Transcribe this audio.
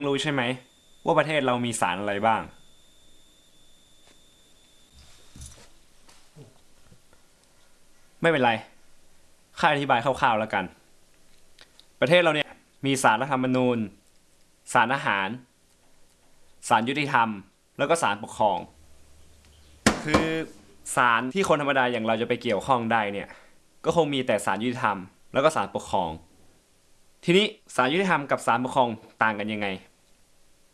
รู้ใช่ไหมว่าประเทศเรามีศาลอะไรบ้างไม่เป็นไรข้าอธิบายคร่าวๆแล้วกันประเทศเราเนี่ยมีศาลรัฐธรรมนูญศาลอาหารศาลยุติธรรมแล้วก็ศาลปกครองคือศาลที่คนธรรมดาอย่างเราจะไปเกี่ยวข้องได้เนี่ยก็คงมีแต่ศาลยุติธรรมแล้วก็ศาลปกครองทีนี้ศาลยุติธรรมกับศาลปกครองต่างกันยังไง